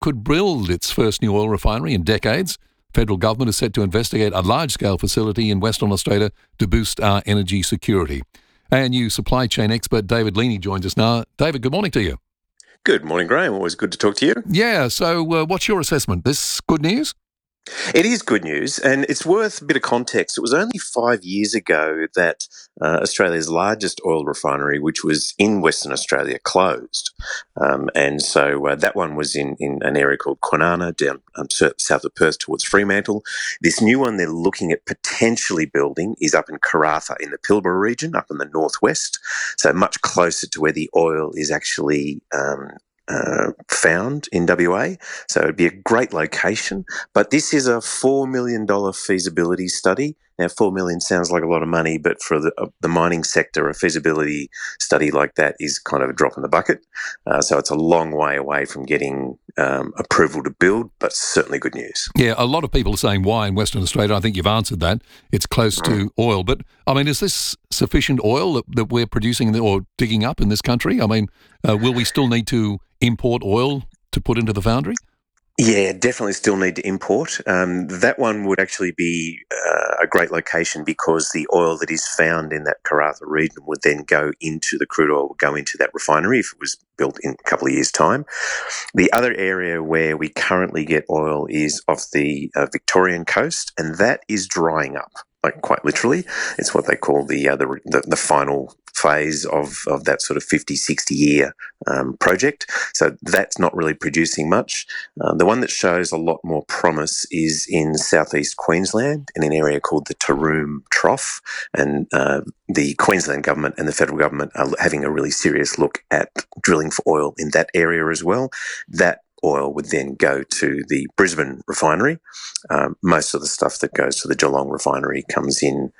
could build its first new oil refinery in decades. Federal government is set to investigate a large-scale facility in Western Australia to boost our energy security. ANU supply chain expert David Leaney joins us now. David, good morning to you. Good morning, Graham. Always good to talk to you. Yeah, so what's your assessment? This good news? It is good news, and it's worth a bit of context. It was only 5 years ago that Australia's largest oil refinery, which was in Western Australia, closed. And so that one was in an area called Kwinana, down south of Perth towards Fremantle. This new one they're looking at potentially building is up in Karratha in the Pilbara region, up in the northwest, so much closer to where the oil is actually found in WA, so it'd be a great location. But this is a $4 million feasibility study. Now, $4 million sounds like a lot of money, but for the mining sector, a feasibility study like that is kind of a drop in the bucket. So it's a long way away from getting approval to build, but certainly good news. Yeah, a lot of people are saying why in Western Australia. I think you've answered that. It's close to oil. But, I mean, is this sufficient oil that we're producing or digging up in this country? I mean, will we still need to import oil to put into the foundry? Yeah, definitely still need to import. That one would actually be a great location because the oil that is found in that Karratha region would then go into the crude oil, would go into that refinery if it was built in a couple of years' time. The other area where we currently get oil is off the Victorian coast, and that is drying up. Like quite literally, it's what they call the final phase of that sort of 50, 60-year project. So that's not really producing much. The one that shows a lot more promise is in southeast Queensland in an area called the Taroom Trough. And the Queensland government and the federal government are having a really serious look at drilling for oil in that area as well. That oil would then go to the Brisbane refinery. Most of the stuff that goes to the Geelong refinery comes in,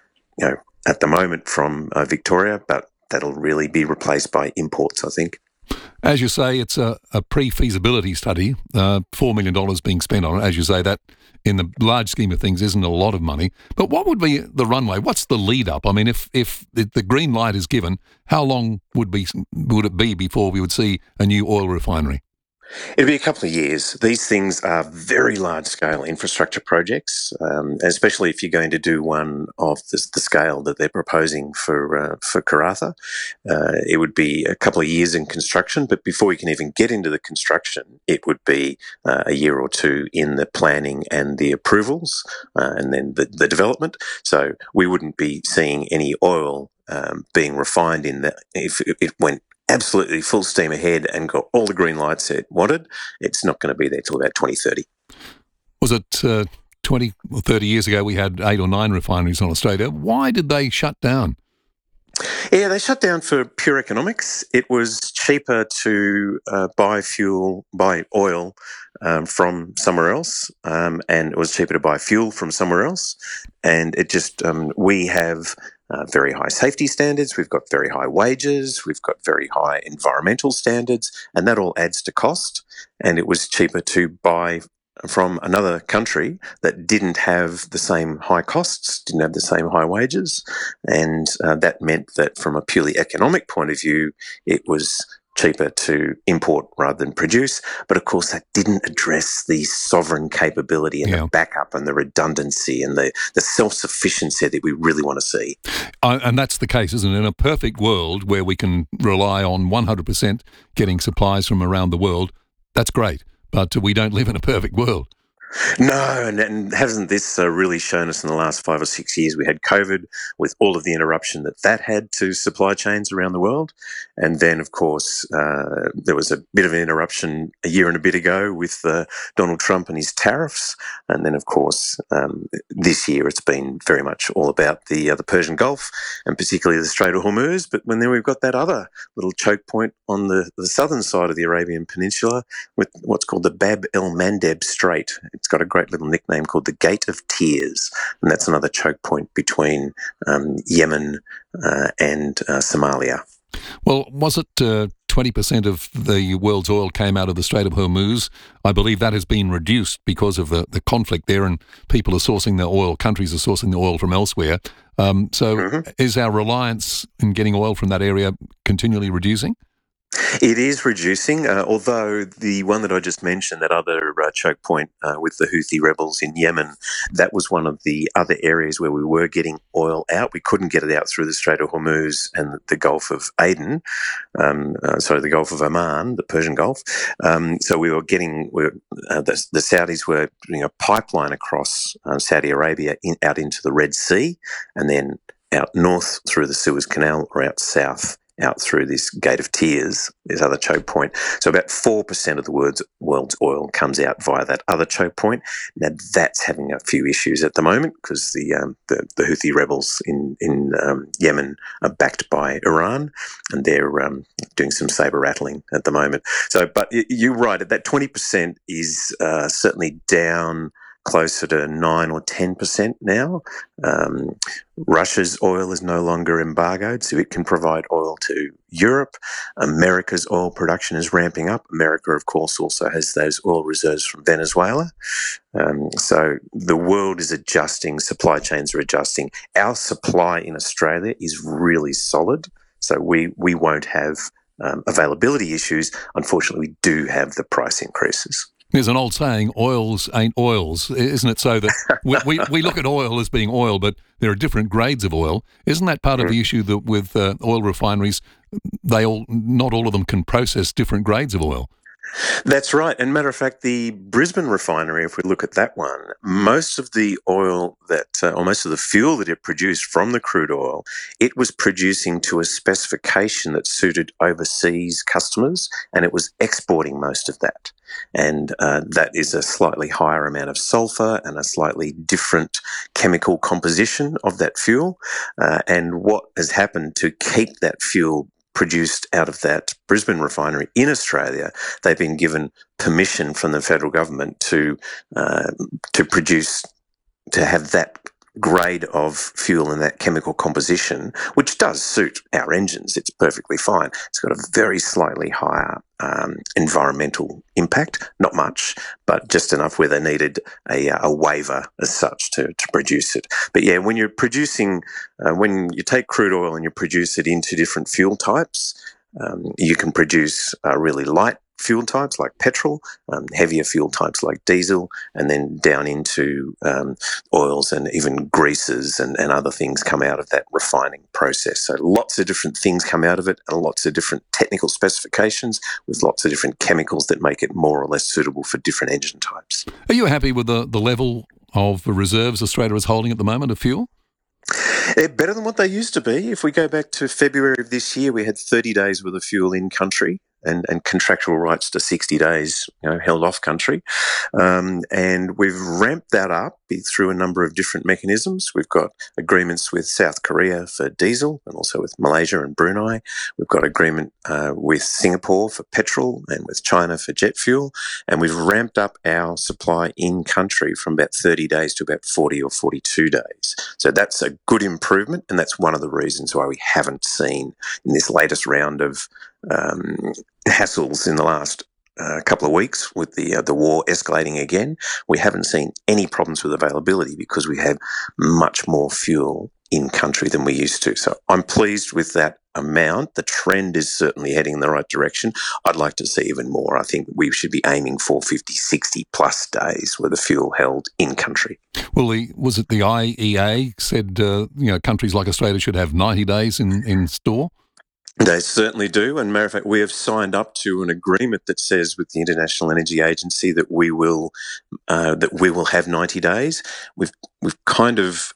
at the moment from Victoria, but that'll really be replaced by imports, I think. As you say, it's a pre-feasibility study, $4 million being spent on it. As you say, that in the large scheme of things isn't a lot of money. But what would be the runway? What's the lead up? I mean, if the green light is given, how long would it be before we would see a new oil refinery? It'll be a couple of years. These things are very large-scale infrastructure projects, especially if you're going to do one of the scale that they're proposing for Karratha. It would be a couple of years in construction, but before you can even get into the construction, it would be a year or two in the planning and the approvals, and then the development. So we wouldn't be seeing any oil being refined in that if it went absolutely full steam ahead and got all the green lights it wanted. It's not going to be there till about 2030. Was it 20 or 30 years ago we had 8 or 9 refineries in Australia? Why did they shut down? Yeah, they shut down for pure economics. It was cheaper to buy oil from somewhere else, and it was cheaper to buy fuel from somewhere else. And it just, we have very high safety standards, we've got very high wages, we've got very high environmental standards, and that all adds to cost. And it was cheaper to buy from another country that didn't have the same high costs, didn't have the same high wages, and that meant that from a purely economic point of view, it was cheaper to import rather than produce. But of course, that didn't address the sovereign capability and the backup and the redundancy and the self-sufficiency that we really want to see. And that's the case, isn't it? In a perfect world where we can rely on 100% getting supplies from around the world, that's great. But we don't live in a perfect world. No, and hasn't this really shown us in the last 5 or 6 years? We had COVID with all of the interruption that had to supply chains around the world. And then, of course, there was a bit of an interruption a year and a bit ago with Donald Trump and his tariffs. And then, of course, this year it's been very much all about the Persian Gulf and particularly the Strait of Hormuz. But then we've got that other little choke point on the southern side of the Arabian Peninsula with what's called the Bab el-Mandeb Strait. It's got a great little nickname called the Gate of Tears, and that's another choke point between Yemen and Somalia. Well, was it 20% of the world's oil came out of the Strait of Hormuz? I believe that has been reduced because of the conflict there, and people are sourcing their oil, countries are sourcing the oil from elsewhere. Is our reliance in getting oil from that area continually reducing? It is reducing, although the one that I just mentioned, that other choke point with the Houthi rebels in Yemen, that was one of the other areas where we were getting oil out. We couldn't get it out through the Strait of Hormuz and the Gulf of Aden, the Gulf of Oman, the Persian Gulf. So we were getting, the Saudis were doing a pipeline across Saudi Arabia out into the Red Sea, and then out north through the Suez Canal, or out south out through this Gate of Tears, this other choke point. So about 4% of the world's oil comes out via that other choke point. Now that's having a few issues at the moment because the Houthi rebels in Yemen are backed by Iran, and they're doing some saber rattling at the moment. So, but you're right, that 20% is certainly down closer to 9 or 10% now. Russia's oil is no longer embargoed, so it can provide oil to Europe. America's oil production is ramping up. America, of course, also has those oil reserves from Venezuela. So the world is adjusting, supply chains are adjusting. Our supply in Australia is really solid, so we won't have availability issues. Unfortunately, we do have the price increases. There's an old saying, oils ain't oils, isn't it? So that we look at oil as being oil, but there are different grades of oil. Isn't that part of the issue that with oil refineries, not all of them can process different grades of oil? That's right. And matter of fact, the Brisbane refinery, if we look at that one, most of the oil or most of the fuel that it produced from the crude oil, it was producing to a specification that suited overseas customers, and it was exporting most of that. And that is a slightly higher amount of sulfur and a slightly different chemical composition of that fuel. And what has happened to keep that fuel produced out of that Brisbane refinery in Australia, they've been given permission from the federal government to produce, to have that grade of fuel and that chemical composition, which does suit our engines. It's perfectly fine. It's got a very slightly higher environmental impact, not much, but just enough where they needed a waiver as such to produce it. But yeah, when you're producing, when you take crude oil and you produce it into different fuel types, you can produce really light fuel types like petrol, heavier fuel types like diesel, and then down into oils and even greases and other things come out of that refining process. So lots of different things come out of it, and lots of different technical specifications with lots of different chemicals that make it more or less suitable for different engine types. Are you happy with the level of reserves Australia is holding at the moment of fuel? Better than what they used to be. If we go back to February of this year, we had 30 days worth of fuel in country and contractual rights to 60 days held off country. And we've ramped that up through a number of different mechanisms. We've got agreements with South Korea for diesel and also with Malaysia and Brunei. We've got agreement with Singapore for petrol and with China for jet fuel. And we've ramped up our supply in country from about 30 days to about 40 or 42 days. So that's a good improvement, and that's one of the reasons why we haven't seen in this latest round of hassles in the last couple of weeks with the war escalating again. We haven't seen any problems with availability because we have much more fuel in country than we used to. So I'm pleased with that amount. The trend is certainly heading in the right direction. I'd like to see even more. I think we should be aiming for 50, 60 plus days with the fuel held in country. Well, was it the IEA said countries like Australia should have 90 days in store? They certainly do. And matter of fact, we have signed up to an agreement that says with the International Energy Agency that we will have 90 days. We've kind of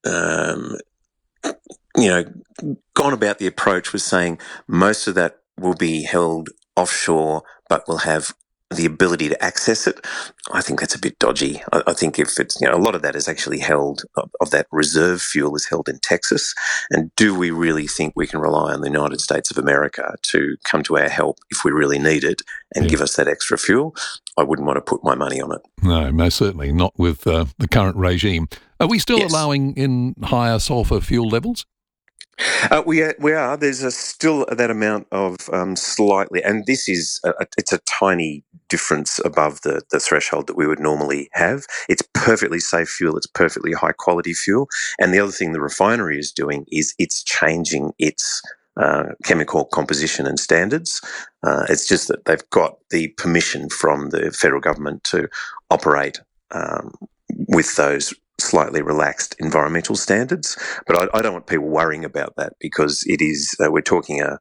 gone about the approach with saying most of that will be held offshore, but we'll have the ability to access it. I think that's a bit dodgy. I think if it's, a lot of that is actually held, of that reserve fuel is held in Texas. And do we really think we can rely on the United States of America to come to our help if we really need it and give us that extra fuel? I wouldn't want to put my money on it. No, most certainly not with the current regime. Are we still allowing in higher sulphur fuel levels? We are. There's still that amount of slightly, and this is it's a tiny difference above the threshold that we would normally have. It's perfectly safe fuel. It's perfectly high quality fuel. And the other thing the refinery is doing is it's changing its chemical composition and standards. It's just that they've got the permission from the federal government to operate with those slightly relaxed environmental standards. But I don't want people worrying about that, because it is we're talking a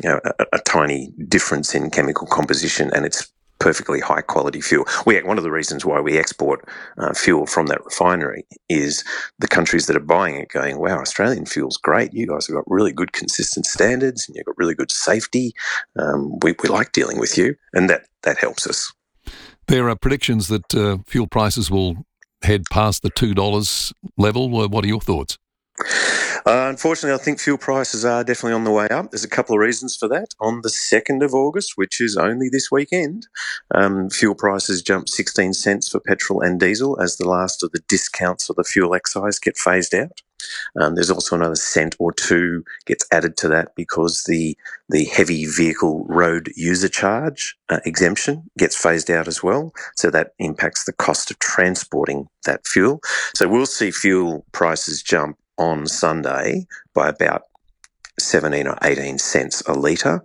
tiny difference in chemical composition, and it's perfectly high quality fuel. One of the reasons why we export fuel from that refinery is the countries that are buying it going, wow, Australian fuel's great. You guys have got really good consistent standards and you've got really good safety. We like dealing with you, and that helps us. There are predictions that fuel prices will head past the $2 level. What are your thoughts? Unfortunately, I think fuel prices are definitely on the way up. There's a couple of reasons for that. On the 2nd of August, which is only this weekend, fuel prices jumped 16 cents for petrol and diesel as the last of the discounts of the fuel excise get phased out. There's also another cent or two gets added to that because the heavy vehicle road user charge exemption gets phased out as well. So that impacts the cost of transporting that fuel. So we'll see fuel prices jump on Sunday by about 17 or 18 cents a litre.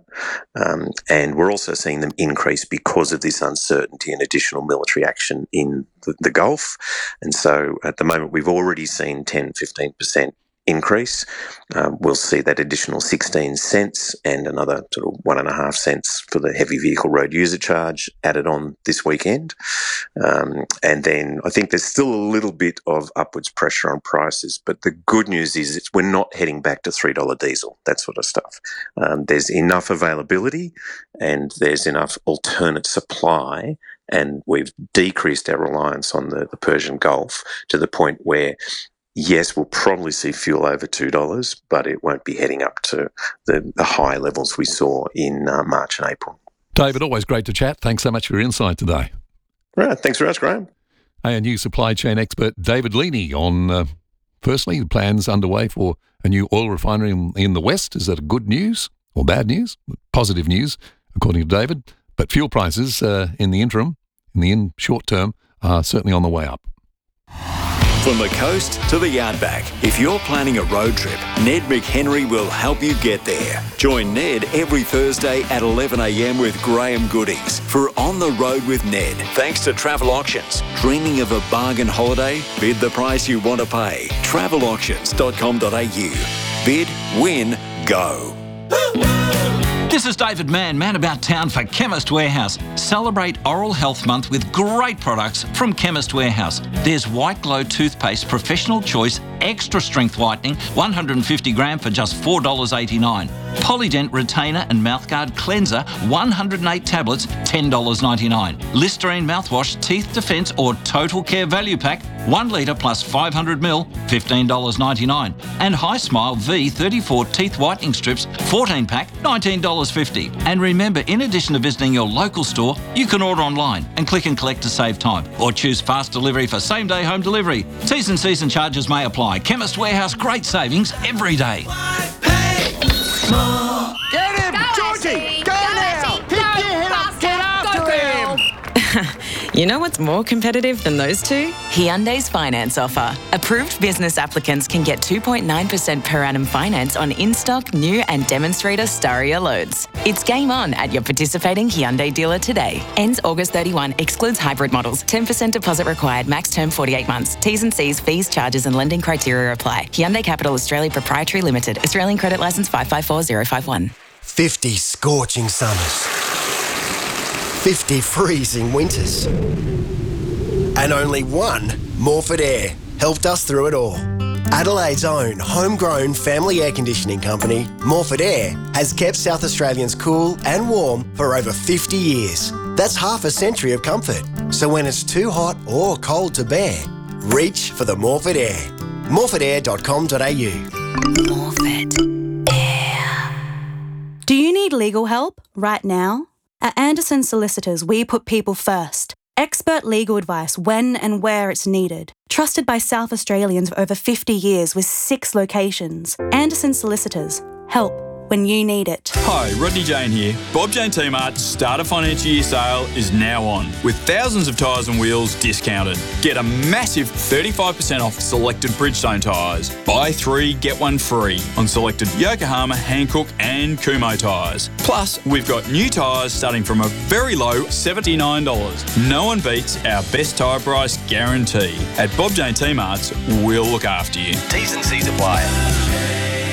And we're also seeing them increase because of this uncertainty and additional military action in the Gulf. And so at the moment, we've already seen 10, 15% increase. We'll see that additional 16 cents and another sort of 1.5 cents for the heavy vehicle road user charge added on this weekend. And then I think there's still a little bit of upwards pressure on prices, but the good news is we're not heading back to $3 diesel, that sort of stuff. There's enough availability and there's enough alternate supply, and we've decreased our reliance on the Persian Gulf to the point where, yes, we'll probably see fuel over $2, but it won't be heading up to the high levels we saw in March and April. David, always great to chat. Thanks so much for your insight today. Right, thanks very much, Graham. ANU supply chain expert David Leaney on, firstly, the plans underway for a new oil refinery in the West. Is that good news or bad news? Positive news, according to David. But fuel prices in the short term, are certainly on the way up. From the coast to the outback, if you're planning a road trip, Ned McHenry will help you get there. Join Ned every Thursday at 11 a.m. with Graham Goodings for On the Road with Ned. Thanks to Travel Auctions. Dreaming of a bargain holiday? Bid the price you want to pay. Travelauctions.com.au. Bid, win, go. This is David Mann about town for Chemist Warehouse. Celebrate Oral Health Month with great products from Chemist Warehouse. There's White Glow Toothpaste Professional Choice Extra Strength Whitening, 150 gram for just $4.89. Polydent Retainer and Mouthguard Cleanser, 108 tablets, $10.99. Listerine Mouthwash Teeth Defense or Total Care Value Pack, 1 litre plus 500 ml, $15.99. And High Smile V34 Teeth Whitening Strips, 14 pack, $19.50. And remember, in addition to visiting your local store, you can order online and click and collect to save time. Or choose fast delivery for same-day home delivery. T's and C's and charges may apply. Chemist Warehouse, great savings every day. Get him! Go, Georgie! Ashley. Go now! Ashley. Pick Go, your head up! faster. Get after Go, him! You know what's more competitive than those two? Hyundai's finance offer. Approved business applicants can get 2.9% per annum finance on in-stock, new and demonstrator Staria loads. It's game on at your participating Hyundai dealer today. Ends August 31. Excludes hybrid models. 10% deposit required. Max term 48 months. T's and C's, fees, charges and lending criteria apply. Hyundai Capital Australia Proprietary Limited. Australian Credit Licence 554051. 50 scorching summers. 50 freezing winters. And only one Morford Air helped us through it all. Adelaide's own homegrown family air conditioning company, Morford Air, has kept South Australians cool and warm for over 50 years. That's half a century of comfort. So when it's too hot or cold to bear, reach for the Morford Air. morfordair.com.au. Morford Air. Do you need legal help right now? At Anderson Solicitors, we put people first. Expert legal advice when and where it's needed. Trusted by South Australians for over 50 years with 6 locations. Anderson Solicitors. Help when you need it. Hi, Rodney Jane here. Bob Jane T-Mart's start of financial year sale is now on, with thousands of tyres and wheels discounted. Get a massive 35% off selected Bridgestone tyres. Buy 3, get 1 free on selected Yokohama, Hankook and Kumho tyres. Plus, we've got new tyres starting from a very low $79. No one beats our best tyre price guarantee. At Bob Jane T-Mart's, we'll look after you. T's and C's apply.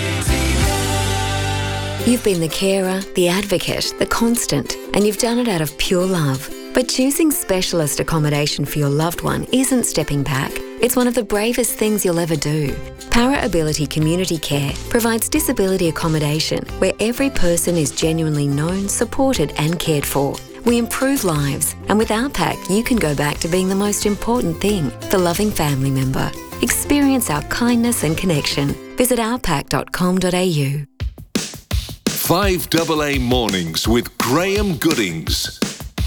You've been the carer, the advocate, the constant, and you've done it out of pure love. But choosing specialist accommodation for your loved one isn't stepping back. It's one of the bravest things you'll ever do. Para Ability Community Care provides disability accommodation where every person is genuinely known, supported and cared for. We improve lives, and with our pack, you can go back to being the most important thing, the loving family member. Experience our kindness and connection. Visit ourpack.com.au. 5AA Mornings with Graham Goodings.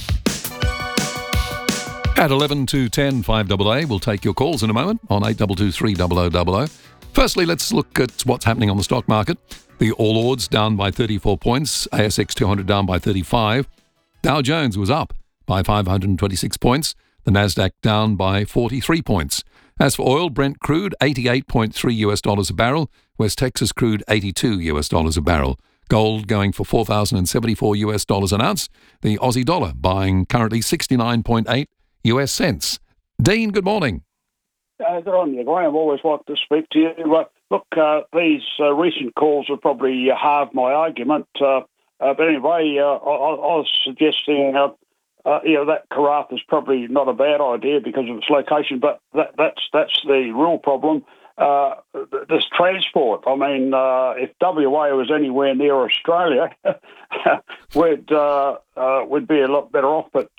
At 11 to 10, 5AA. We'll take your calls in a moment on 8223 0000. Firstly, let's look at what's happening on the stock market. The All Ords down by 34 points, ASX 200 down by 35. Dow Jones was up by 526 points, the Nasdaq down by 43 points. As for oil, Brent crude $88.3 a barrel, West Texas crude $82 a barrel. Gold going for $4,074 an ounce. The Aussie dollar buying currently 69.8 US cents. Dean, good morning. Good on you, Graham. Always like to speak to you. Look, these recent calls have probably halved my argument. But anyway, I was suggesting, that Karratha is probably not a bad idea because of its location, but that's the real problem. This transport. I mean, if WA was anywhere near Australia, we'd be a lot better off. But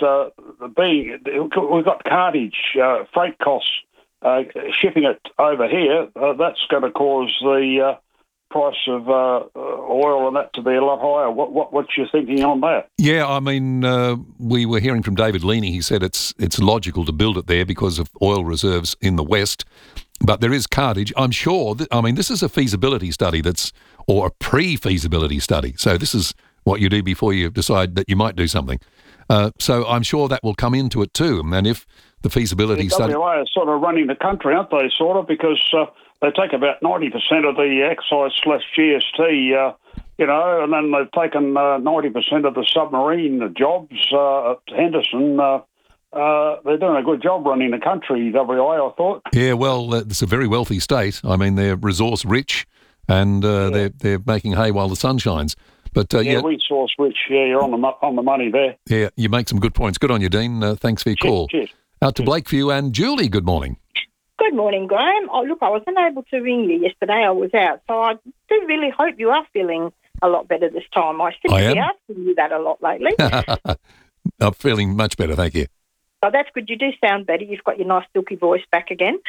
we've got cartage, freight costs, shipping it over here. That's going to cause the price of oil and that to be a lot higher. What's your thinking on that? Yeah, I mean, we were hearing from David Leaney. He said it's logical to build it there because of oil reserves in the west. But there is cartage. I'm sure this is a feasibility study or a pre-feasibility study. So this is what you do before you decide that you might do something. So I'm sure that will come into it too. And if the feasibility study... WA is sort of running the country, aren't they, sort of, because they take about 90% of the excise/GST, and then they've taken 90% of the submarine jobs at Henderson. They're doing a good job running the country, WA, I thought. Yeah, well, it's a very wealthy state. I mean, they're resource rich, and they're making hay while the sun shines. But resource rich. Yeah, you're on the money there. Yeah, you make some good points. Good on you, Dean. Thanks for your call. Cheers. Out to Blakeview and Julie. Good morning. Good morning, Graham. Oh, look, I wasn't able to ring you yesterday. I was out, so I do really hope you are feeling a lot better this time. I seem to be asking you that a lot lately. I'm feeling much better, thank you. Oh, that's good. You do sound better. You've got your nice silky voice back again.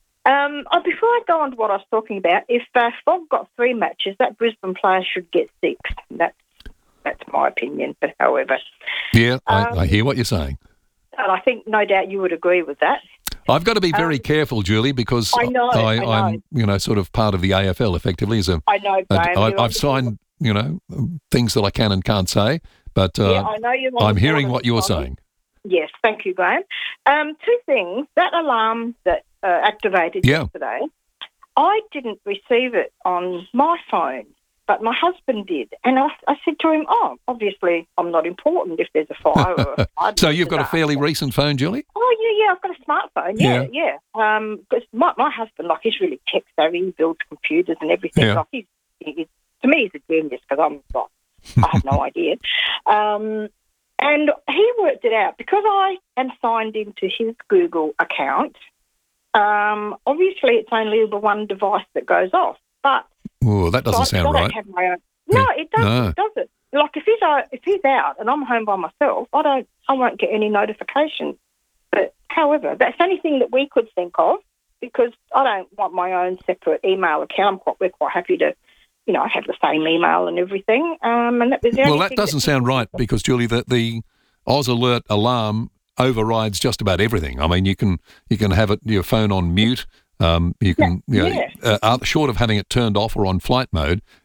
Before I go on to what I was talking about, if Fogg got 3 matches, that Brisbane player should get 6. That's my opinion, but however. Yeah, I hear what you're saying. And I think no doubt you would agree with that. I've got to be very careful, Julie, because I'm sort of part of the AFL effectively. I know, Graham. I've signed, things that I can and can't say, but I know I'm hearing what you're saying. Yes, thank you, Graham. 2 things. That alarm that activated yesterday, I didn't receive it on my phone, but my husband did. And I said to him, obviously I'm not important if there's a fire. Or So you've got a fairly recent phone, Julie? Oh, yeah, I've got a smartphone, yeah. Because my husband, he's really tech-savvy. He builds computers and everything. Yeah. He's, to me, he's a genius because I'm not. I have no idea. And he worked it out because I am signed into his Google account. Obviously, it's only the one device that goes off. But that doesn't sound right. Have my own. No, it doesn't. No. Does it? Like if he's out and I'm home by myself, I won't get any notifications. But however, that's the only thing that we could think of because I don't want my own separate email account. We're quite happy to. I have the same email and everything. And that was the only that doesn't sound right because, Julie, the Oz Alert alarm overrides just about everything. I mean, you can have your phone on mute. You can, short of having it turned off or on flight mode,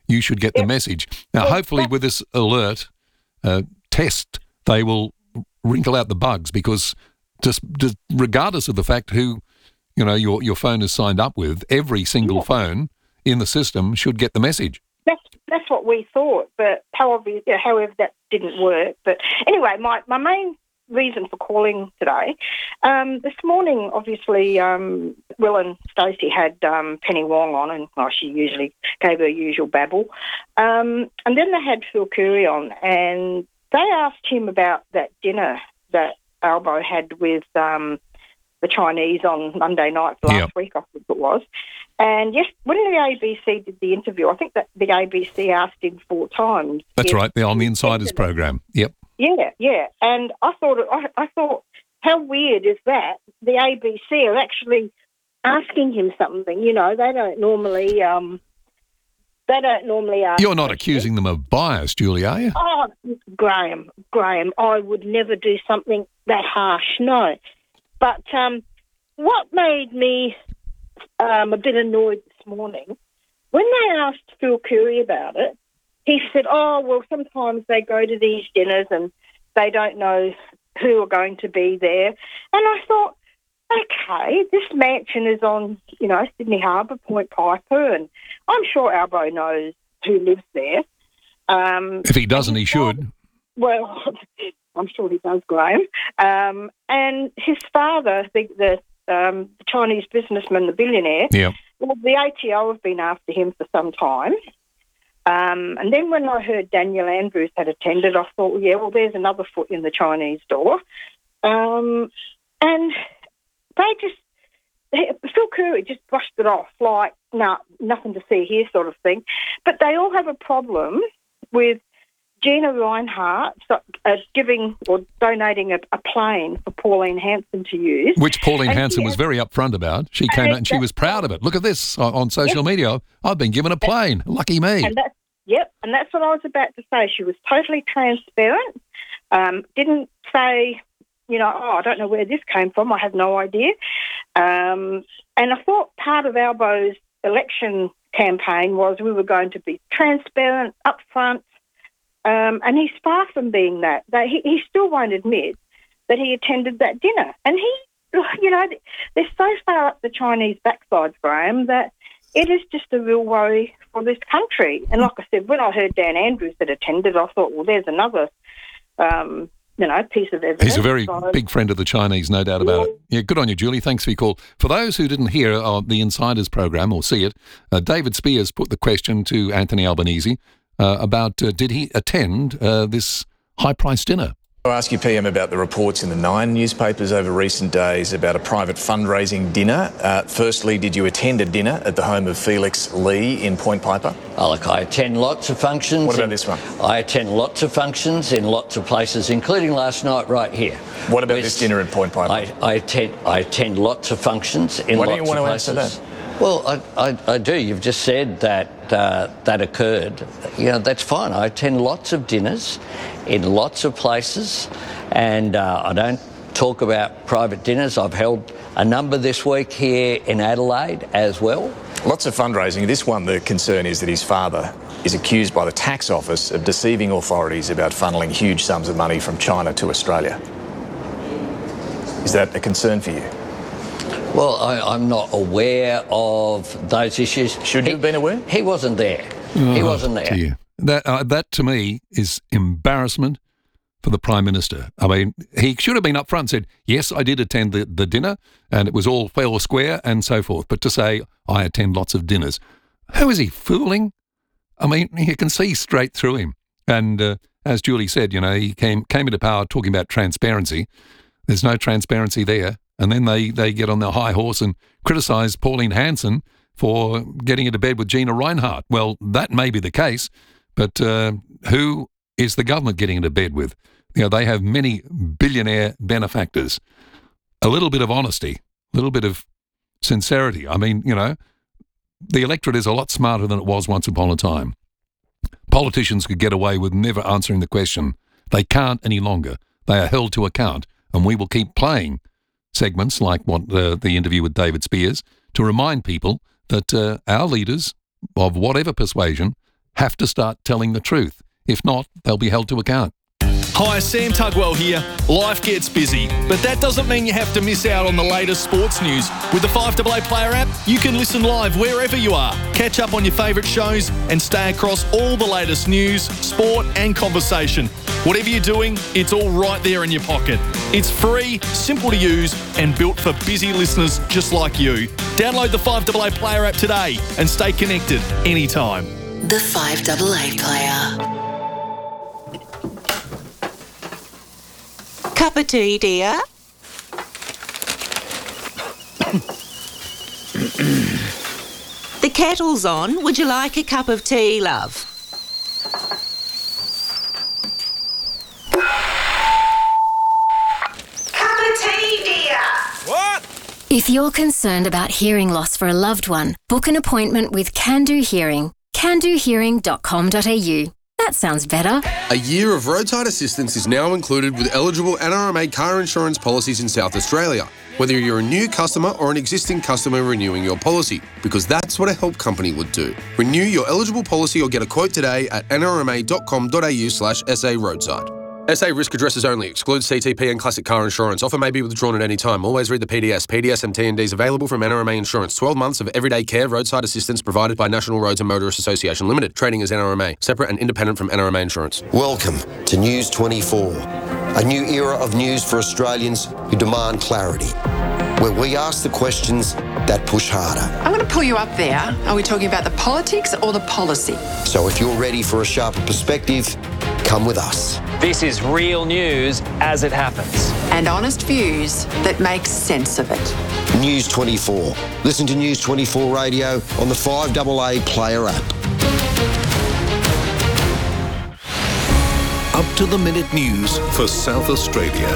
you should get the message. Now, hopefully with this alert test, they will wrinkle out the bugs, because just regardless of the fact who, your phone is signed up with, every single phone in the system should get the message. That's what we thought, but however that didn't work. But anyway, my main reason for calling today, this morning, obviously, Will and Stacey had Penny Wong on, and she usually gave her usual babble. And then they had Phil Currie on, and they asked him about that dinner that Albo had with the Chinese on Monday night last week, I think it was. And yes, when the ABC did the interview, I think that the ABC asked him 4 times. That's right, they're on the Insiders program. Yep. Yeah. And I thought, how weird is that? The ABC are actually asking him something. They don't normally ask. You're not accusing them of bias, Julie, are you? Oh, Graham, I would never do something that harsh, no. But what made me a bit annoyed this morning, when they asked Phil Currie about it, he said, sometimes they go to these dinners and they don't know who are going to be there. And I thought, okay, this mansion is on, Sydney Harbour, Point Piper, and I'm sure Albo knows who lives there. If he doesn't, he should. Well, I'm sure he does, Graham. And his father, the Chinese businessman, the billionaire, well, the ATO have been after him for some time. And then when I heard Daniel Andrews had attended, I thought, there's another foot in the Chinese door. And Phil Currie just brushed it off like, nothing to see here sort of thing. But they all have a problem with Gina Rinehart giving or donating a plane for Pauline Hanson to use. Which Pauline Hanson was very upfront about. She came out and she was proud of it. Look at this on social media. I've been given a plane. Lucky me. And that's what I was about to say. She was totally transparent. Didn't say, I don't know where this came from. I have no idea. And I thought part of Albo's election campaign was we were going to be transparent, upfront. And he's far from being that. He still won't admit that he attended that dinner. And they're so far up the Chinese backsides, Graham, that it is just a real worry for this country. And like I said, when I heard Dan Andrews had attended, I thought, well, there's another, piece of evidence. He's a very big friend of the Chinese, no doubt about it. Yeah, good on you, Julie. Thanks for your call. For those who didn't hear the Insiders program or see it, David Spears put the question to Anthony Albanese about did he attend this high-priced dinner? I'll ask you, PM, about the reports in the Nine newspapers over recent days about a private fundraising dinner. Firstly, did you attend a dinner at the home of Felix Lee in Point Piper? Oh, look, I attend lots of functions. What about this one? I attend lots of functions in lots of places, including last night right here. What about this dinner in Point Piper? I attend lots of functions in lots of places. Why don't you want to answer that? Well, I do. You've just said that that occurred. That's fine. I attend lots of dinners in lots of places, and I don't talk about private dinners. I've held a number this week here in Adelaide as well. Lots of fundraising. This one, the concern is that his father is accused by the tax office of deceiving authorities about funneling huge sums of money from China to Australia. Is that a concern for you? Well, I'm not aware of those issues. Should you have been aware? He wasn't there. He wasn't there. Dear. That to me is embarrassment for the Prime Minister. I mean, he should have been up front and said, yes, I did attend the dinner and it was all fair or square and so forth. But to say, I attend lots of dinners. Who is he fooling? I mean, you can see straight through him. And as Julie said, he came into power talking about transparency. There's no transparency there. And then they get on their high horse and criticise Pauline Hanson for getting into bed with Gina Rinehart. Well, that may be the case, but who is the government getting into bed with? They have many billionaire benefactors. A little bit of honesty, a little bit of sincerity. I mean, the electorate is a lot smarter than it was once upon a time. Politicians could get away with never answering the question. They can't any longer. They are held to account, and we will keep playing segments like what the interview with David Spears to remind people that our leaders of whatever persuasion have to start telling the truth. If not, they'll be held to account. Hi, Sam Tugwell here. Life gets busy, but that doesn't mean you have to miss out on the latest sports news. With the 5AA Player app, you can listen live wherever you are, catch up on your favourite shows and stay across all the latest news, sport and conversation. Whatever you're doing, it's all right there in your pocket. It's free, simple to use and built for busy listeners just like you. Download the 5AA Player app today and stay connected anytime. The 5AA Player. Cup of tea, dear. The kettle's on. Would you like a cup of tea, love? Cup of tea, dear. What? If you're concerned about hearing loss for a loved one, book an appointment with Can Do Hearing. candohearing.com.au. That sounds better. A year of roadside assistance is now included with eligible NRMA car insurance policies in South Australia, whether you're a new customer or an existing customer renewing your policy, because that's what a help company would do. Renew your eligible policy or get a quote today at nrma.com.au/SA roadside. SA risk addresses only. Excludes CTP and classic car insurance. Offer may be withdrawn at any time. Always read the PDS. PDS and TNDs available from NRMA Insurance. 12 months of everyday care roadside assistance provided by National Roads and Motorists Association Limited. Trading as NRMA. Separate and independent from NRMA Insurance. Welcome to News 24. A new era of news for Australians who demand clarity, where we ask the questions that push harder. I'm going to pull you up there. Are we talking about the politics or the policy? So if you're ready for a sharper perspective, come with us. This is real news as it happens. And honest views that make sense of it. News 24. Listen to News 24 Radio on the 5AA Player app. Up-to-the-minute news for South Australia.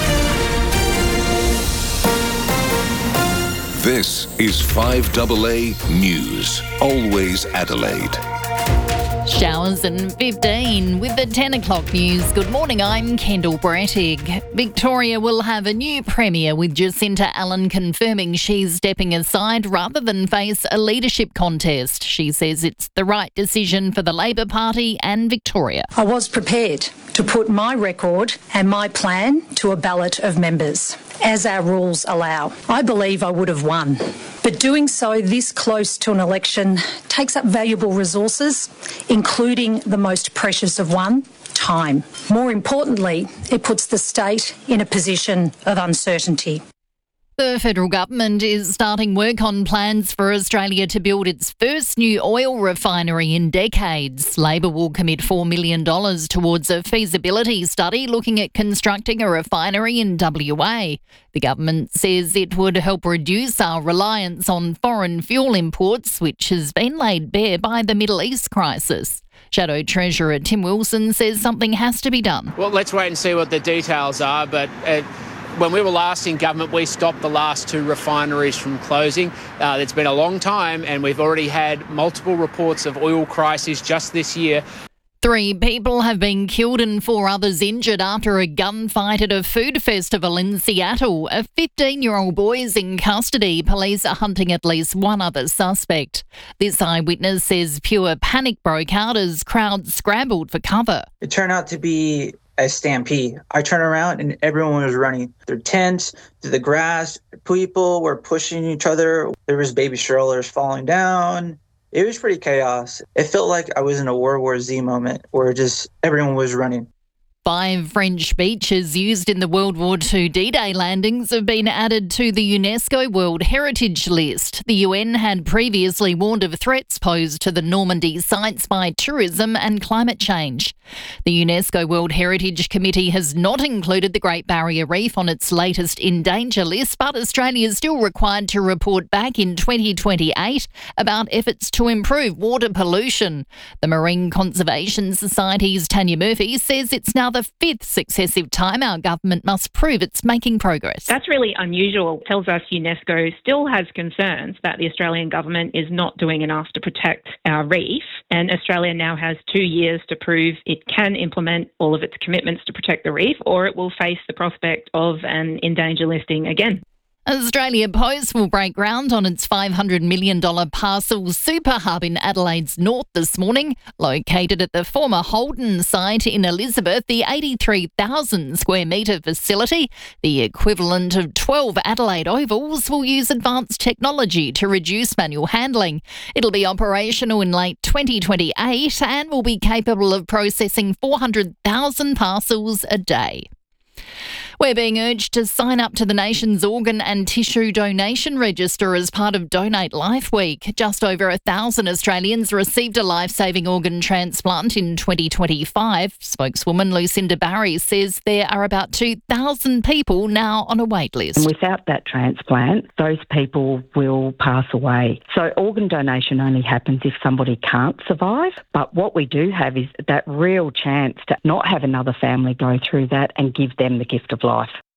This is 5AA News. Always Adelaide. Showers and 15 with the 10 o'clock news. Good morning, I'm Kendall Brettig. Victoria will have a new Premier with Jacinta Allen confirming she's stepping aside rather than face a leadership contest. She says it's the right decision for the Labor Party and Victoria. I was prepared to put my record and my plan to a ballot of members, as our rules allow. I believe I would have won. But doing so this close to an election takes up valuable resources, including the most precious of one, time. More importantly, it puts the state in a position of uncertainty. The federal government is starting work on plans for Australia to build its first new oil refinery in decades. Labor will commit $4 million towards a feasibility study looking at constructing a refinery in WA. The government says it would help reduce our reliance on foreign fuel imports, which has been laid bare by the Middle East crisis. Shadow Treasurer Tim Wilson says something has to be done. Well, let's wait and see what the details are, but when we were last in government, we stopped the last two refineries from closing. It's been a long time and we've already had multiple reports of oil crises just this year. 3 people have been killed and 4 others injured after a gunfight at a food festival in Seattle. A 15-year-old boy is in custody. Police are hunting at least one other suspect. This eyewitness says pure panic broke out as crowds scrambled for cover. It turned out to be a stampede. I turned around and everyone was running. Their tents, through the grass. People were pushing each other. There was baby strollers falling down. It was pretty chaos. It felt like I was in a World War Z moment where just everyone was running. 5 French beaches used in the World War II D-Day landings have been added to the UNESCO World Heritage List. The UN had previously warned of threats posed to the Normandy sites by tourism and climate change. The UNESCO World Heritage Committee has not included the Great Barrier Reef on its latest in danger list, but Australia is still required to report back in 2028 about efforts to improve water pollution. The Marine Conservation Society's Tanya Murphy says it's now the 5th successive time our government must prove it's making progress. That's really unusual. It tells us UNESCO still has concerns that the Australian government is not doing enough to protect our reef, and Australia now has 2 years to prove it can implement all of its commitments to protect the reef, or it will face the prospect of an in danger listing again. Australia Post will break ground on its $500 million parcel super hub in Adelaide's north this morning. Located at the former Holden site in Elizabeth, the 83,000 square metre facility, the equivalent of 12 Adelaide ovals, will use advanced technology to reduce manual handling. It'll be operational in late 2028 and will be capable of processing 400,000 parcels a day. We're being urged to sign up to the nation's organ and tissue donation register as part of Donate Life Week. Just over 1,000 Australians received a life-saving organ transplant in 2025. Spokeswoman Lucinda Barry says there are about 2,000 people now on a wait list. And without that transplant, those people will pass away. So organ donation only happens if somebody can't survive. But what we do have is that real chance to not have another family go through that and give them the gift of life.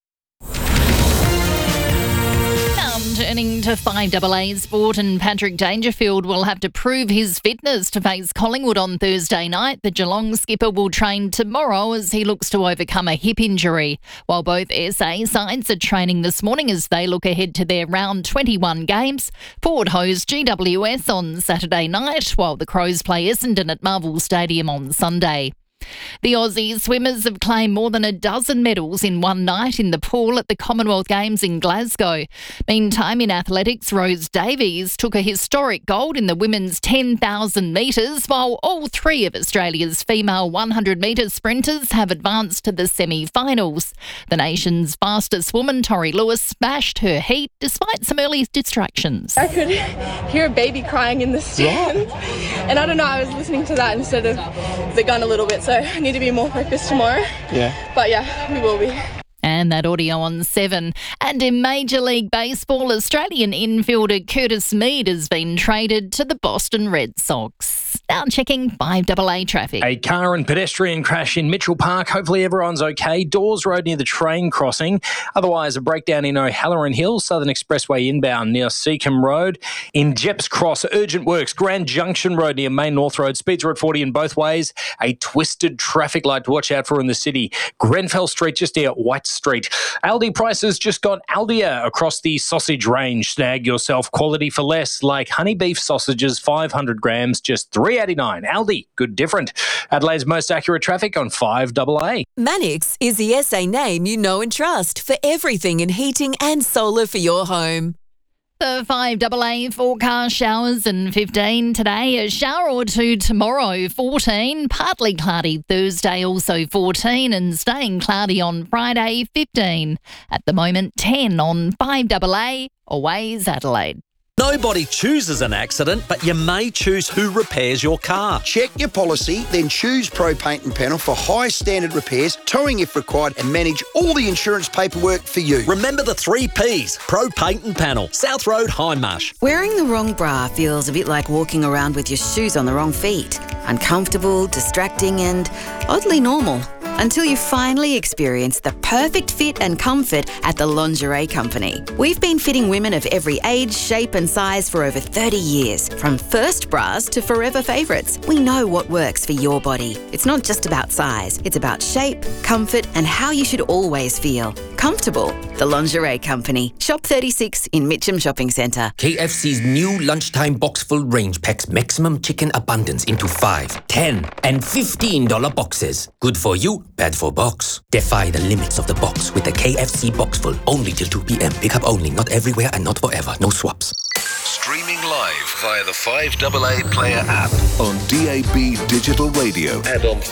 Turning to 5AA sport, and Patrick Dangerfield will have to prove his fitness to face Collingwood on Thursday night. The Geelong skipper will train tomorrow as he looks to overcome a hip injury, while both SA sides are training this morning as they look ahead to their round 21 games. Port host GWS on Saturday night, while the Crows play Essendon at Marvel Stadium on Sunday. The Aussie swimmers have claimed more than a dozen medals in one night in the pool at the Commonwealth Games in Glasgow. Meantime, in athletics, Rose Davies took a historic gold in the women's 10,000 metres, while all three of Australia's female 100-metre sprinters have advanced to the semi-finals. The nation's fastest woman, Tori Lewis, smashed her heat despite some early distractions. I could hear a baby crying in the stands, and I don't know, I was listening to that instead of the gun a little bit, so I need to be more focused tomorrow. Yeah. But yeah, we will be. And that audio on 7. And in Major League Baseball, Australian infielder Curtis Mead has been traded to the Boston Red Sox. Now checking 5AA traffic. A car and pedestrian crash in Mitchell Park. Hopefully everyone's okay. Dawes Road near the train crossing. Otherwise, a breakdown in O'Halloran Hill, Southern Expressway inbound near Seacombe Road. In Jeps Cross, urgent works. Grand Junction Road near Main North Road. Speeds are at 40 in both ways. A twisted traffic light to watch out for in the city. Grenfell Street just near White Street. Aldi prices just got Aldia across the sausage range. Snag yourself quality for less, like honey beef sausages, 500 grams, just $3.89. Aldi, good different. Adelaide's most accurate traffic on 5AA. Manix is the SA name you know and trust for everything in heating and solar for your home. The 5AA forecast: showers and 15 today, a shower or two tomorrow, 14, partly cloudy Thursday, also 14, and staying cloudy on Friday, 15. At the moment, 10 on 5AA, Always Adelaide. Nobody chooses an accident, but you may choose who repairs your car. Check your policy, then choose Pro Paint and Panel for high standard repairs, towing if required, and manage all the insurance paperwork for you. Remember the 3 Ps, Pro Paint and Panel, South Road, Hindmarsh. Wearing the wrong bra feels a bit like walking around with your shoes on the wrong feet. Uncomfortable, distracting, and oddly normal. Until you finally experience the perfect fit and comfort at the Lingerie Company. We've been fitting women of every age, shape and size for over 30 years. From first bras to forever favourites, we know what works for your body. It's not just about size, it's about shape, comfort and how you should always feel. Comfortable. The Lingerie Company. Shop 36 in Mitcham Shopping Centre. KFC's new lunchtime box full range packs maximum chicken abundance into 5, $10 and $15 boxes. Good for you, bad for box. Defy the limits of the box with the KFC box full. Only till 2 p.m. Pick up only, not everywhere and not forever. No swaps. Streaming live via the 5AA Player app on DAB Digital Radio and on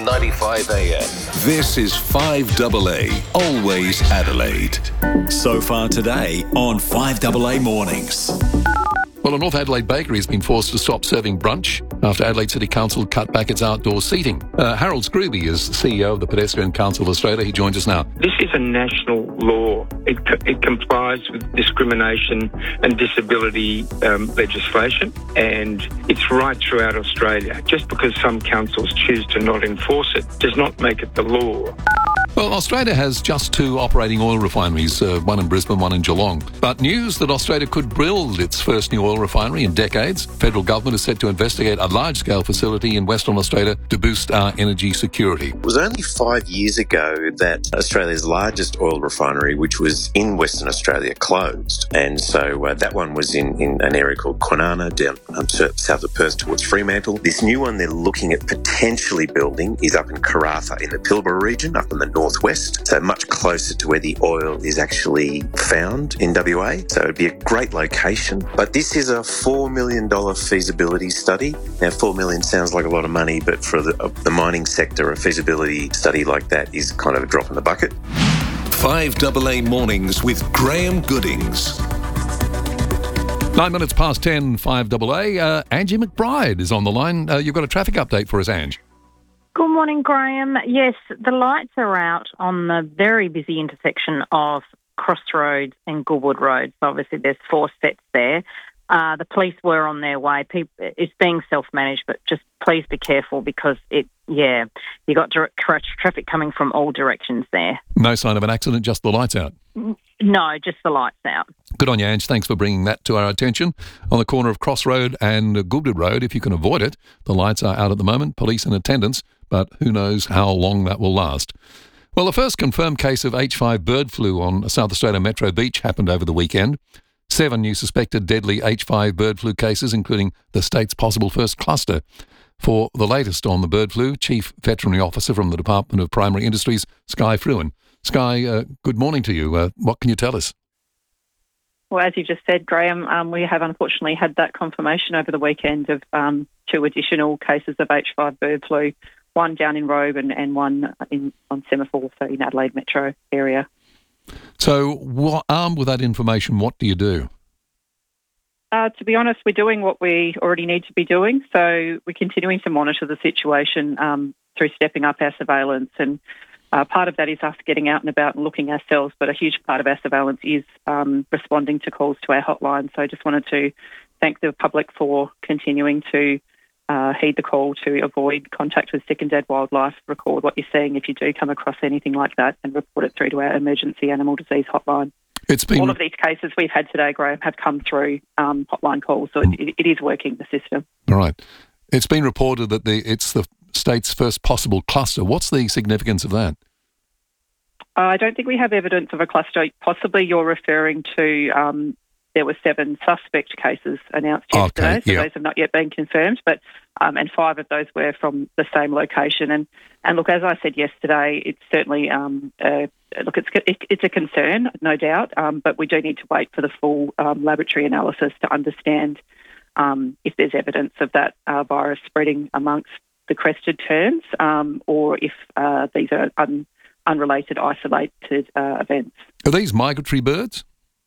1395 AM. This is 5AA, Always Adelaide. So far today on 5AA Mornings. Well, a North Adelaide bakery has been forced to stop serving brunch after Adelaide City Council cut back its outdoor seating. Harold Scrooby is CEO of the Pedestrian Council of Australia. He joins us now. This is a national law. It complies with discrimination and disability legislation, and it's right throughout Australia. Just because some councils choose to not enforce it does not make it the law. Well, Australia has just 2 operating oil refineries, one in Brisbane, one in Geelong. But news that Australia could build its first new oil refinery in decades. Federal government is set to investigate a large-scale facility in Western Australia to boost our energy security. It was only 5 years ago that Australia's largest oil refinery, which was in Western Australia, closed. And so that one was in an area called Kwinana, down south of Perth towards Fremantle. This new one they're looking at potentially building is up in Karratha in the Pilbara region, up in the northwest, so much closer to where the oil is actually found in WA. So it'd be a great location. But this is a $4 million feasibility study. Now, $4 million sounds like a lot of money, but for the mining sector, a feasibility study like that is kind of a drop in the bucket. 5AA Mornings with Graham Goodings. 9 minutes past 10, 5AA. Angie McBride is on the line. You've got a traffic update for us, Ange. Good morning, Graham. Yes, the lights are out on the very busy intersection of Crossroads and Goodwood Road. So obviously there's 4 sets there. The police were on their way. It's being self-managed, but just please be careful because you got traffic coming from all directions there. No sign of an accident, just the lights out? No, just the lights out. Good on you, Ange. Thanks for bringing that to our attention. On the corner of Crossroad and Goodwood Road, if you can avoid it, the lights are out at the moment, police in attendance, but who knows how long that will last. Well, the first confirmed case of H5 bird flu on South Australia Metro Beach happened over the weekend. 7 new suspected deadly H5 bird flu cases, including the state's possible first cluster. For the latest on the bird flu, Chief Veterinary Officer from the Department of Primary Industries, Sky Fruin. Sky, good morning to you. What can you tell us? Well, as you just said, Graham, we have unfortunately had that confirmation over the weekend of 2 additional cases of H5 bird flu, one down in Robe and one on Semaphore, so in Adelaide Metro area. So, armed with that information, what do you do? To be honest, we're doing what we already need to be doing. So we're continuing to monitor the situation through stepping up our surveillance. And part of that is us getting out and about and looking ourselves, but a huge part of our surveillance is responding to calls to our hotline. So I just wanted to thank the public for continuing to heed the call to avoid contact with sick and dead wildlife, record what you're seeing if you do come across anything like that, and report it through to our emergency animal disease hotline. All of these cases we've had today, Graham, have come through hotline calls, so it is working, the system. All right. It's been reported that it's the state's first possible cluster. What's the significance of that? I don't think we have evidence of a cluster. Possibly you're referring to there were 7 suspect cases announced yesterday, so those have not yet been confirmed, but and 5 of those were from the same location. And look, as I said yesterday, it's certainly it's a concern, no doubt, but we do need to wait for the full laboratory analysis to understand if there's evidence of that virus spreading amongst the crested terns, or if these are unrelated, isolated events. Are these migratory birds?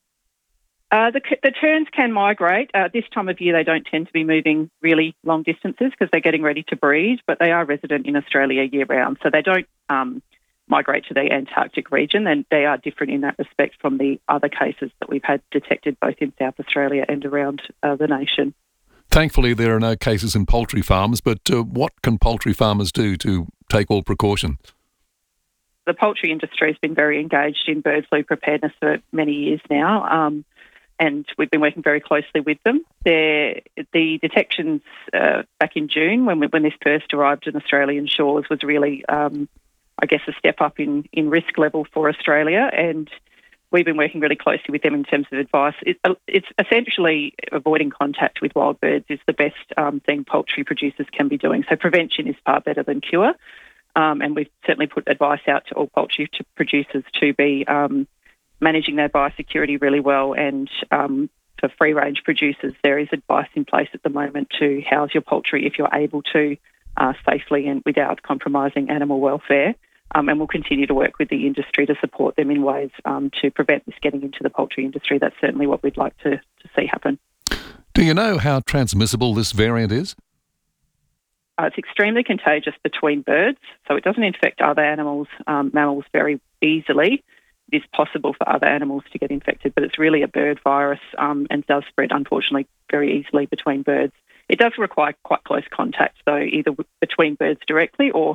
The terns can migrate. This time of year, they don't tend to be moving really long distances because they're getting ready to breed, but they are resident in Australia year-round. So they don't migrate to the Antarctic region, and they are different in that respect from the other cases that we've had detected both in South Australia and around the nation. Thankfully, there are no cases in poultry farms, but what can poultry farmers do to take all precautions? The poultry industry has been very engaged in bird flu preparedness for many years now, and we've been working very closely with them. The detections back in June, when this first arrived in Australian shores, was really, I guess, a step up in risk level for Australia, and we've been working really closely with them in terms of advice. It's essentially avoiding contact with wild birds is the best thing poultry producers can be doing. So prevention is far better than cure, and we've certainly put advice out to all poultry producers to be managing their biosecurity really well. And for free-range producers, there is advice in place at the moment to house your poultry if you're able to safely and without compromising animal welfare. And we'll continue to work with the industry to support them in ways to prevent this getting into the poultry industry. That's certainly what we'd like to see happen. Do you know how transmissible this variant is? It's extremely contagious between birds, so it doesn't infect other animals, mammals, very easily. It is possible for other animals to get infected, but it's really a bird virus and does spread, unfortunately, very easily between birds. It does require quite close contact, though, either between birds directly or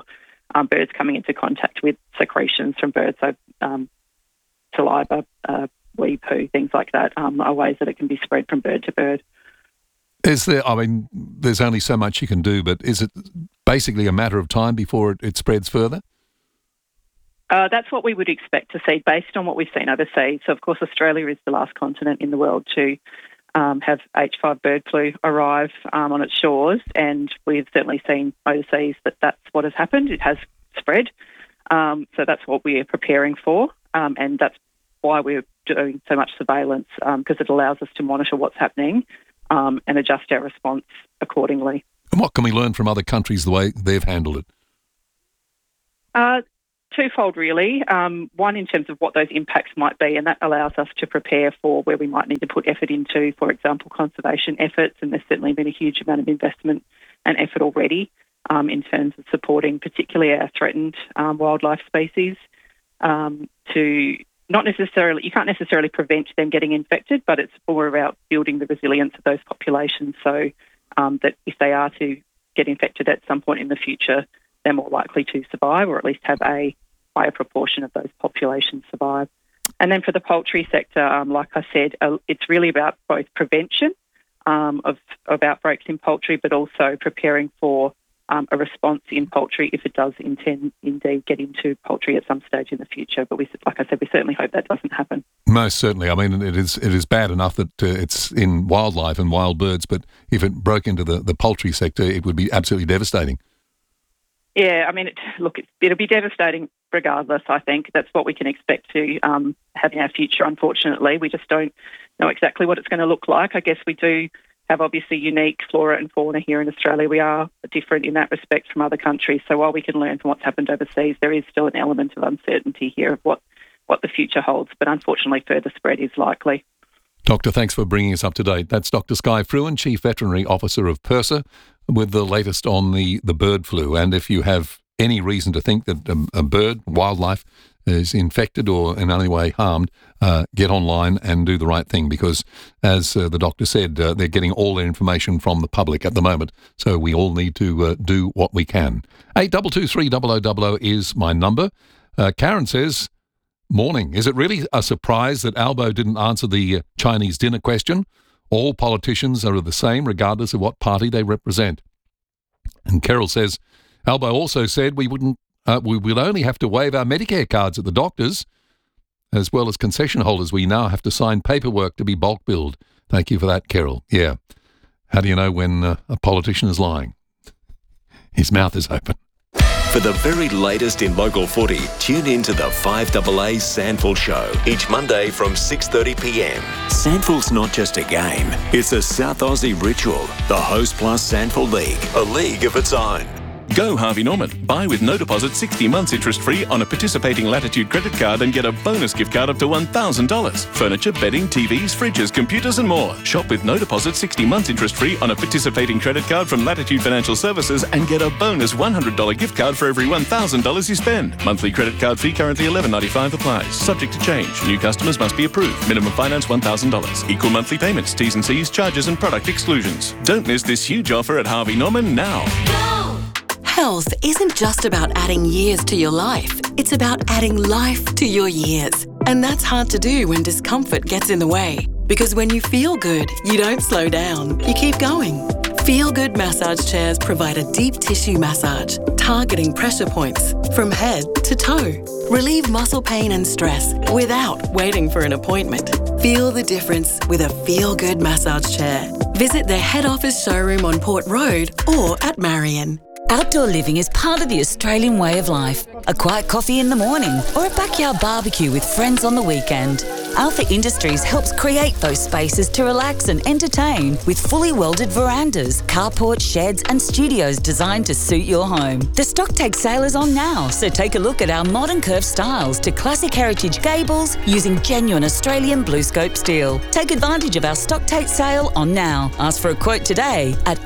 birds coming into contact with secretions from birds, so saliva, wee poo, things like that, are ways that it can be spread from bird to bird. Is there, there's only so much you can do, but is it basically a matter of time before it spreads further? That's what we would expect to see based on what we've seen overseas. So, of course, Australia is the last continent in the world to have H5 bird flu arrive on its shores, and we've certainly seen overseas that that's what has happened. It has spread. So that's what we are preparing for, and that's why we're doing so much surveillance, because it allows us to monitor what's happening and adjust our response accordingly. And what can we learn from other countries, the way they've handled it? Twofold, really. One, in terms of what those impacts might be, and that allows us to prepare for where we might need to put effort into, for example, conservation efforts, and there's certainly been a huge amount of investment and effort already in terms of supporting particularly our threatened wildlife species to not necessarily, you can't necessarily prevent them getting infected, but it's more about building the resilience of those populations so that if they are to get infected at some point in the future, they're more likely to survive, or at least have a higher proportion of those populations survive. And then for the poultry sector, like I said, it's really about both prevention of outbreaks in poultry, but also preparing for a response in poultry if it does indeed get into poultry at some stage in the future. But like I said, we certainly hope that doesn't happen. Most certainly. I mean, it is bad enough that it's in wildlife and wild birds, but if it broke into the poultry sector, it would be absolutely devastating. Yeah, I mean, it'll be devastating regardless, I think. That's what we can expect to have in our future, unfortunately. We just don't know exactly what it's going to look like. I guess we do have obviously unique flora and fauna here in Australia. We are different in that respect from other countries. So while we can learn from what's happened overseas, there is still an element of uncertainty here of what the future holds. But unfortunately, further spread is likely. Doctor, thanks for bringing us up to date. That's Dr. Skye Fruin, Chief Veterinary Officer of PIRSA, with the latest on the bird flu. And if you have any reason to think that a bird, wildlife, is infected or in any way harmed, get online and do the right thing, because, as the doctor said, they're getting all their information from the public at the moment. So we all need to do what we can. 8223 is my number. Karen says, morning. Is it really a surprise that Albo didn't answer the Chinese dinner question? All politicians are the same, regardless of what party they represent. And Carol says, Albo also said we will only have to waive our Medicare cards at the doctors, as well as concession holders. We now have to sign paperwork to be bulk billed. Thank you for that, Carol. Yeah. How do you know when a politician is lying? His mouth is open. For the very latest in local footy, tune in to the 5AA Sandful Show each Monday from 6:30pm. Sandful's not just a game, it's a South Aussie ritual. The Host Plus Sandful League, a league of its own. Go Harvey Norman. Buy with no deposit 60 months interest-free on a participating Latitude credit card and get a bonus gift card up to $1,000. Furniture, bedding, TVs, fridges, computers and more. Shop with no deposit 60 months interest-free on a participating credit card from Latitude Financial Services and get a bonus $100 gift card for every $1,000 you spend. Monthly credit card fee currently $11.95 applies. Subject to change. New customers must be approved. Minimum finance $1,000. Equal monthly payments. T's and C's, charges and product exclusions. Don't miss this huge offer at Harvey Norman now. Health isn't just about adding years to your life. It's about adding life to your years. And that's hard to do when discomfort gets in the way. Because when you feel good, you don't slow down. You keep going. Feel Good massage chairs provide a deep tissue massage, targeting pressure points from head to toe. Relieve muscle pain and stress without waiting for an appointment. Feel the difference with a Feel Good massage chair. Visit their head office showroom on Port Road or at Marion. Outdoor living is part of the Australian way of life. A quiet coffee in the morning or a backyard barbecue with friends on the weekend. Alpha Industries helps create those spaces to relax and entertain with fully welded verandas, carports, sheds and studios designed to suit your home. The Stocktake sale is on now, so take a look at our modern curved styles to classic heritage gables using genuine Australian BlueScope steel. Take advantage of our Stocktake sale on now. Ask for a quote today at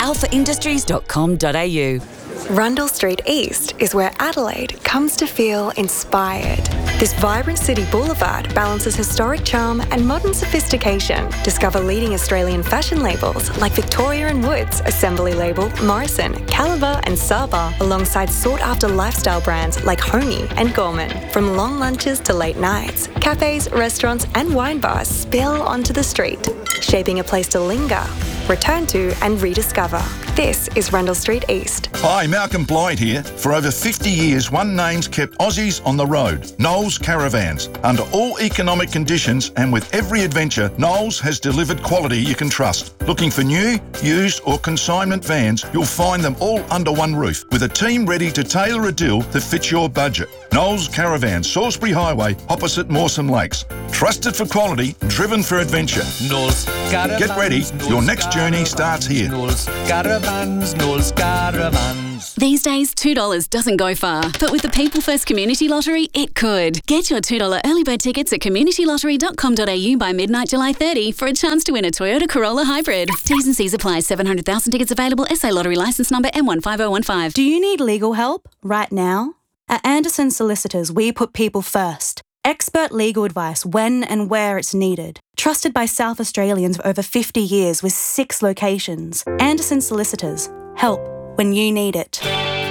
alphaindustries.com.au. Rundle Street East is where Adelaide comes to feel inspired. This vibrant city boulevard balances historic charm and modern sophistication. Discover leading Australian fashion labels like Victoria and Woods, Assembly Label, Morrison, Caliber and Saba, alongside sought-after lifestyle brands like Homey and Gorman. From long lunches to late nights, cafes, restaurants and wine bars spill onto the street, shaping a place to linger, return to and rediscover. This is Rundle Street East. Hi, Malcolm Blythe here. For over 50 years, one name's kept Aussies on the road, Knowles Caravans. Under all economic conditions and with every adventure, Knowles has delivered quality you can trust. Looking for new, used or consignment vans, you'll find them all under one roof, with a team ready to tailor a deal that fits your budget. Knowles Caravans, Salisbury Highway, opposite Mawson Lakes. Trusted for quality, driven for adventure. Knowles Caravans. Get ready, your next journey starts here. Knowles Caravans, Knowles Caravans. These days, $2 doesn't go far, but with the People First Community Lottery, it could. Get your $2 early bird tickets at communitylottery.com.au by midnight July 30 for a chance to win a Toyota Corolla Hybrid. T's and C's apply. 700,000 tickets available. SA Lottery licence number M15015. Do you need legal help right now? At Anderson Solicitors, we put people first. Expert legal advice when and where it's needed. Trusted by South Australians for over 50 years with 6 locations. Anderson Solicitors. Help when you need it.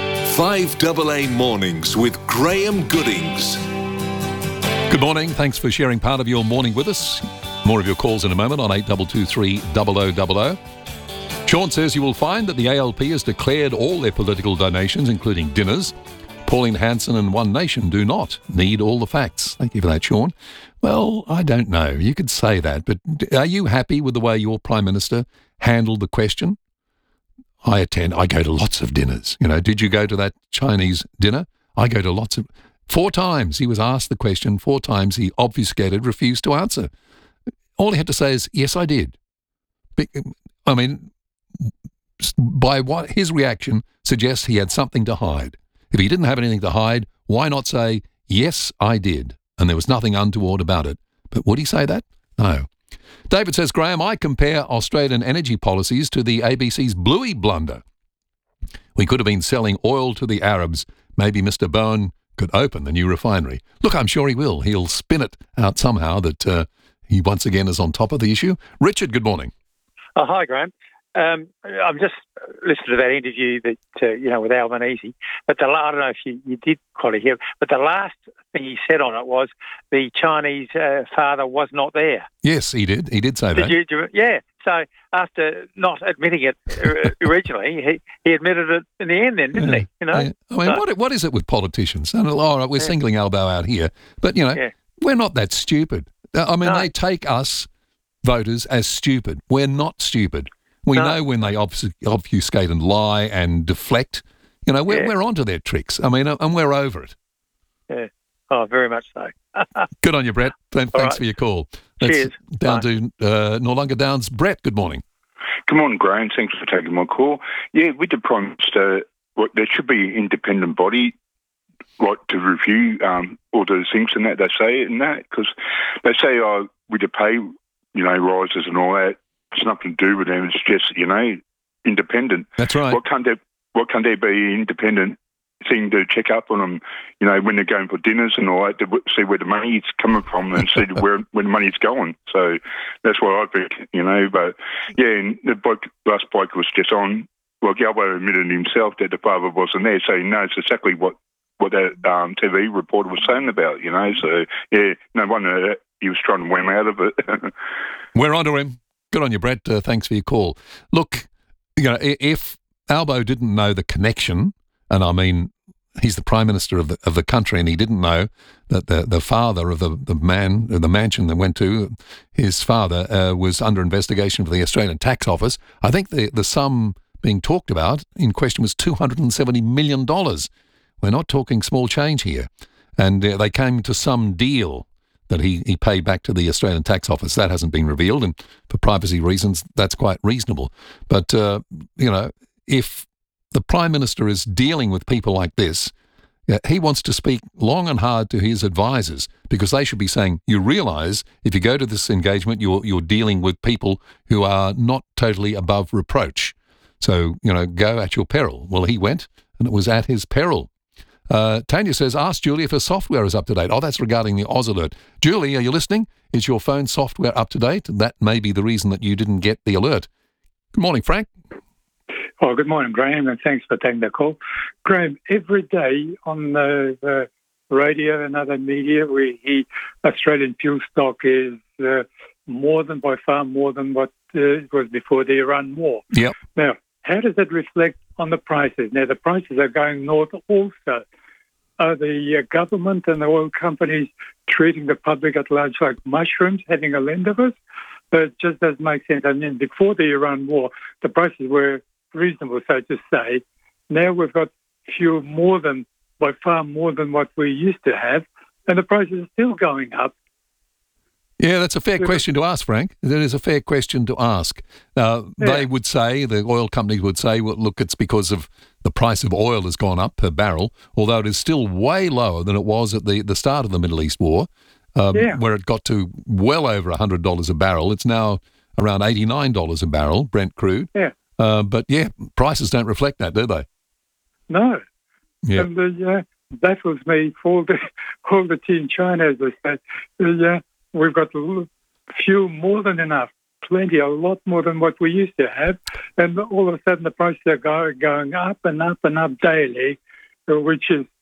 5AA Mornings with Graham Goodings. Good morning. Thanks for sharing part of your morning with us. More of your calls in a moment on 8223 0000. Sean says you will find that the ALP has declared all their political donations, including dinners. Pauline Hanson and One Nation do not need all the facts. Thank you for that, Sean. Well, I don't know. You could say that, but are you happy with the way your Prime Minister handled the question? I go to lots of dinners. You know, did you go to that Chinese dinner? I go to lots of... 4 times he was asked the question, 4 times he obfuscated, refused to answer. All he had to say is, yes, I did. I mean, by what his reaction suggests he had something to hide. If he didn't have anything to hide, why not say, yes, I did, and there was nothing untoward about it? But would he say that? No. David says, Graham, I compare Australian energy policies to the ABC's Bluey blunder. We could have been selling oil to the Arabs. Maybe Mr. Bowen could open the new refinery. Look, I'm sure he will. He'll spin it out somehow that he once again is on top of the issue. Richard, good morning. Oh, hi, Graham. I'm just listening to that interview that with Albanese, but I don't know if you did quite hear, but the last thing he said on it was the Chinese father was not there. Yes, he did. He did say that. Yeah. So after not admitting it originally, he admitted it in the end then, didn't he? You know? I mean, what is it with politicians? And all right, we're singling Albo out here, but, we're not that stupid. I mean, they take us voters as stupid. We're not stupid. We know when they obfuscate and lie and deflect. We're onto their tricks. I mean, and we're over it. Yeah. Oh, very much so. Good on you, Brett. Thanks for your call. Cheers. Down to Noarlunga Downs. Brett, good morning. Good morning, Graham. Thanks for taking my call. Yeah, with the Prime Minister, there should be an independent body to review all those things and that they say and that, because they say, with the pay, rises and all that, it's nothing to do with them. It's just, independent. That's right. What can't there be independent thing to check up on them, when they're going for dinners and all that, to see where the money's coming from and see where the money's going. So that's what I think, But, yeah, and the last bloke was just on, well, Galbo admitted himself that the father wasn't there, so he knows exactly what that TV reporter was saying about, So, yeah, no wonder he was trying to wham out of it. We're onto him. Good on you, Brett. Thanks for your call. Look, if Albo didn't know the connection, and I mean, he's the Prime Minister of the country, and he didn't know that the father of the mansion that went to, his father was under investigation for the Australian Tax Office. I think the sum being talked about in question was $270 million. We're not talking small change here. And they came to some deal that he paid back to the Australian Tax Office. That hasn't been revealed, and for privacy reasons, that's quite reasonable. But, if the Prime Minister is dealing with people like this, he wants to speak long and hard to his advisors, because they should be saying, you realise if you go to this engagement, you're dealing with people who are not totally above reproach. So, go at your peril. Well, he went, and it was at his peril. Tanya says, ask Julie if her software is up to date. Oh, that's regarding the Oz alert. Julie, are you listening? Is your phone software up to date? That may be the reason that you didn't get the alert. Good morning, Frank. Oh, good morning, Graham, and thanks for taking the call. Graham, every day on the radio and other media, we hear Australian fuel stock is by far more than what it was before the Iran war. Yep. Now, how does that reflect on the prices? Now, the prices are going north also. Are the government and the oil companies treating the public at large like mushrooms, having a lend of us? But it just doesn't make sense. I mean, before the Iran war, the prices were reasonable, so to say. Now we've got fuel by far more than what we used to have, and the prices are still going up. Yeah, that's a fair question to ask, Frank. That is a fair question to ask. They would say, the oil companies would say, well, look, it's because of the price of oil has gone up per barrel, although it is still way lower than it was at the start of the Middle East war, where it got to well over $100 a barrel. It's now around $89 a barrel, Brent crude. Yeah. But prices don't reflect that, do they? No. Yeah. And baffles me for all the tea in China, as I said. We've got fuel more than enough, plenty, a lot more than what we used to have. And all of a sudden the prices are going up and up and up daily, which is